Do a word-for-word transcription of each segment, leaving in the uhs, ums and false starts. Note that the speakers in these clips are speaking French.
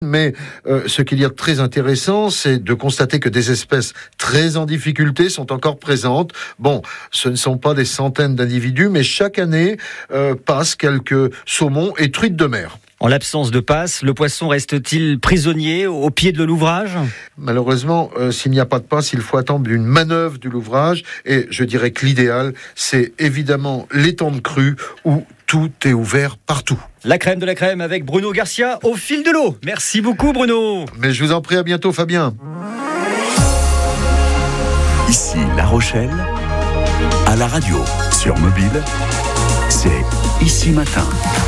mais euh, ce qu'il y a de très intéressant, c'est de constater que des espèces très en difficulté sont encore présentes. Bon, ce ne sont pas des centaines d'individus, mais chaque année euh, passent quelques saumons et truites de mer. En l'absence de passe, le poisson reste-t-il prisonnier au pied de l'ouvrage ? Malheureusement, euh, s'il n'y a pas de passe, il faut attendre une manœuvre de l'ouvrage. Et je dirais que l'idéal, c'est évidemment les temps de crue où tout est ouvert partout. La crème de la crème avec Bruno Garcia au fil de l'eau. Merci beaucoup Bruno. Mais je vous en prie, à bientôt Fabien. Ici La Rochelle, à la radio, sur mobile, c'est Ici Matin.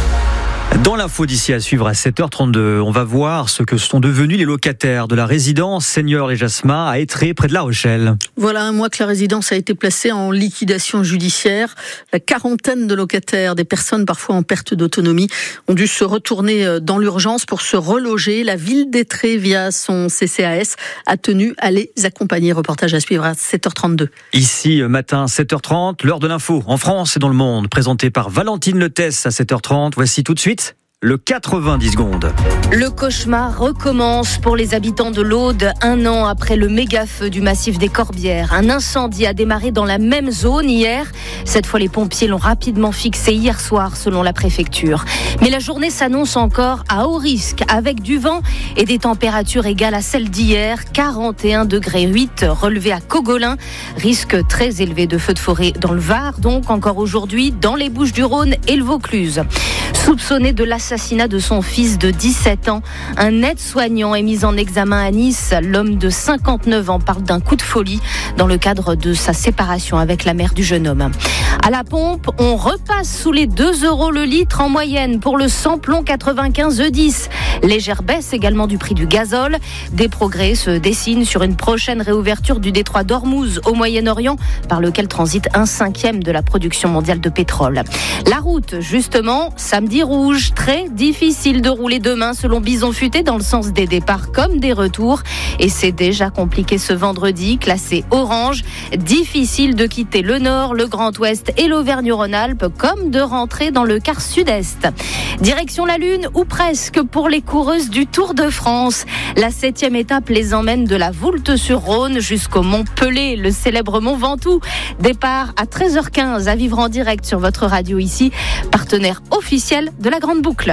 Dans l'info d'ici à suivre à sept heures trente-deux, on va voir ce que sont devenus les locataires de la résidence Seigneur Les Jasmins à Étré, près de La Rochelle. Voilà un mois que la résidence a été placée en liquidation judiciaire. La quarantaine de locataires, des personnes parfois en perte d'autonomie, ont dû se retourner dans l'urgence pour se reloger. La ville d'Étré, via son C C A S, a tenu à les accompagner. Reportage à suivre à sept heures trente-deux. Ici, matin, sept heures trente, l'heure de l'info, en France et dans le monde, présentée par Valentine Letès à sept heures trente. Voici tout de suite le quatre-vingt-dix secondes. Le cauchemar recommence pour les habitants de l'Aude, un an après le méga-feu du massif des Corbières. Un incendie a démarré dans la même zone hier. Cette fois, les pompiers l'ont rapidement fixé hier soir, selon la préfecture. Mais la journée s'annonce encore à haut risque, avec du vent et des températures égales à celles d'hier. quarante et un degrés huit relevés à Cogolin. Risque très élevé de feux de forêt dans le Var, donc encore aujourd'hui, dans les Bouches-du-Rhône et le Vaucluse. Soupçonné de l'assassinat de son fils de dix-sept ans, un aide-soignant est mis en examen à Nice. L'homme de cinquante-neuf ans parle d'un coup de folie dans le cadre de sa séparation avec la mère du jeune homme. À la pompe, on repasse sous les deux euros le litre en moyenne pour le samplon quatre-vingt-quinze E dix. Légère baisse également du prix du gazole. Des progrès se dessinent sur une prochaine réouverture du détroit d'Ormuz au Moyen-Orient, par lequel transite un cinquième de la production mondiale de pétrole. La route, justement, samedi rouge, très difficile de rouler demain selon Bison Futé dans le sens des départs comme des retours. Et c'est déjà compliqué ce vendredi, classé orange. Difficile de quitter le nord, le Grand Ouest et l'Auvergne-Rhône-Alpes, comme de rentrer dans le quart sud-est. Direction la Lune, ou presque, pour les coureuses du Tour de France. La septième étape les emmène de la Voulte-sur-Rhône jusqu'au Mont Pelé, le célèbre Mont Ventoux. Départ à treize heures quinze à vivre en direct sur votre radio ici, partenaire officiel de la Grande Boucle.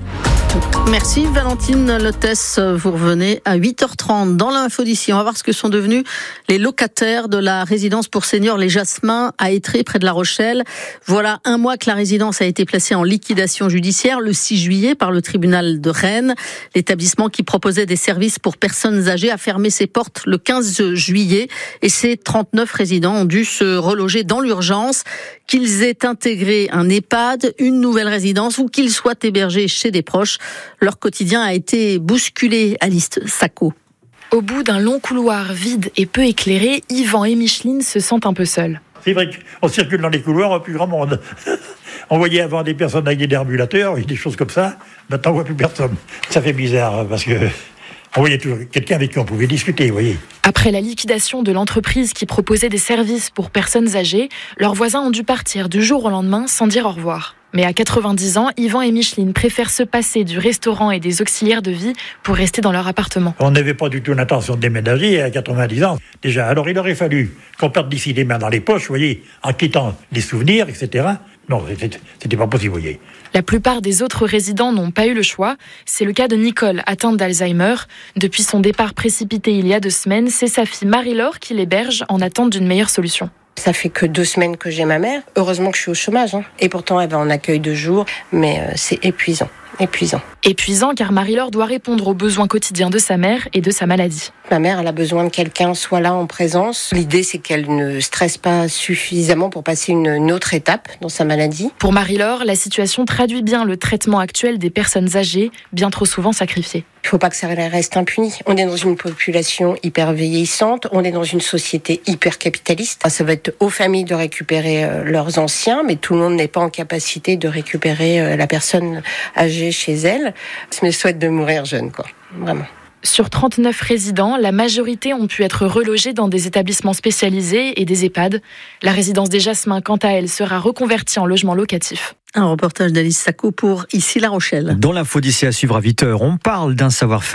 Merci Valentine Letès, vous revenez à huit heures trente dans l'info d'ici. On va voir ce que sont devenus les locataires de la résidence pour seniors Les Jasmins à Étré, près de La Rochelle. Voilà un mois que la résidence a été placée en liquidation judiciaire le six juillet par le tribunal de Rennes. L'établissement qui proposait des services pour personnes âgées a fermé ses portes le quinze juillet et ses trente-neuf résidents ont dû se reloger dans l'urgence. Qu'ils aient intégré un EHPAD, une nouvelle résidence ou qu'ils soient hébergés chez des proches, leur quotidien a été bousculé. Alice Sacco. Au bout d'un long couloir vide et peu éclairé, Yvan et Micheline se sentent un peu seuls. C'est vrai qu'on circule dans les couloirs, on voit plus grand monde. On voyait avant des personnes avec des déambulateurs, des choses comme ça. Maintenant, on voit plus personne. Ça fait bizarre parce que on voyait toujours quelqu'un avec qui on pouvait discuter, vous voyez. Après la liquidation de l'entreprise qui proposait des services pour personnes âgées, leurs voisins ont dû partir du jour au lendemain sans dire au revoir. Mais à quatre-vingt-dix ans, Yvan et Micheline préfèrent se passer du restaurant et des auxiliaires de vie pour rester dans leur appartement. On n'avait pas du tout l'intention de déménager à quatre-vingt-dix ans. Déjà, alors il aurait fallu qu'on parte d'ici les mains dans les poches, vous voyez, en quittant les souvenirs, et cetera. Non, c'était, c'était pas possible, vous voyez. La plupart des autres résidents n'ont pas eu le choix. C'est le cas de Nicole, atteinte d'Alzheimer. Depuis son départ précipité il y a deux semaines, c'est sa fille Marie-Laure qui l'héberge en attente d'une meilleure solution. Ça fait que deux semaines que j'ai ma mère. Heureusement que je suis au chômage. Hein. Et pourtant, elle va en accueil de jour. Mais euh, c'est épuisant. Épuisant. Épuisant car Marie-Laure doit répondre aux besoins quotidiens de sa mère et de sa maladie. Ma mère, elle a besoin de quelqu'un soit là en présence. L'idée, c'est qu'elle ne stresse pas suffisamment pour passer une, une autre étape dans sa maladie. Pour Marie-Laure, la situation traduit bien le traitement actuel des personnes âgées, bien trop souvent sacrifiées. Il ne faut pas que ça reste impuni. On est dans une population hyper vieillissante, on est dans une société hyper capitaliste. Ça va être aux familles de récupérer euh, leurs anciens, mais tout le monde n'est pas en capacité de récupérer euh, la personne âgée chez elle. Je me souhaite de mourir jeune, quoi. Vraiment. Sur trente-neuf résidents, la majorité ont pu être relogés dans des établissements spécialisés et des EHPAD. La résidence des Jasmins, quant à elle, sera reconvertie en logement locatif. Un reportage d'Alice Sacco pour Ici La Rochelle. Dans l'info d'ici à suivre à huit heures, on parle d'un savoir-faire